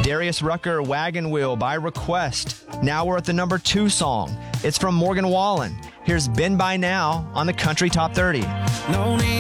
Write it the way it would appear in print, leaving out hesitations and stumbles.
Darius Rucker, Wagon Wheel by request. Now we're at the number 2 song. It's from Morgan Wallen. Here's Been By Now on the Country Top 30. No need